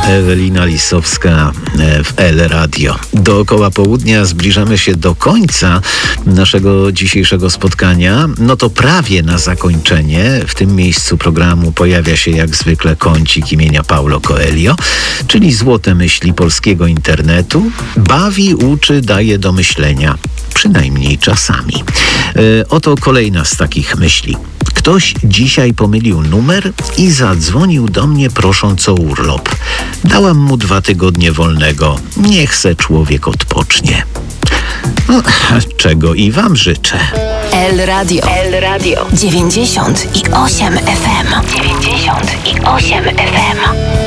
Ewelina Lisowska w L Radio. Dookoła południa zbliżamy się do końca naszego dzisiejszego spotkania. No to prawie na zakończenie. W tym miejscu programu pojawia się jak zwykle kącik imienia Paulo Coelho, czyli złote myśli polskiego internetu. Bawi, uczy, daje do myślenia. Przynajmniej czasami. Oto kolejna z takich myśli. Ktoś dzisiaj pomylił numer i zadzwonił do mnie prosząc o urlop. Dałam mu 2 tygodnie wolnego. Niech se człowiek odpocznie. No, czego i wam życzę. L Radio 98 FM. 98 FM.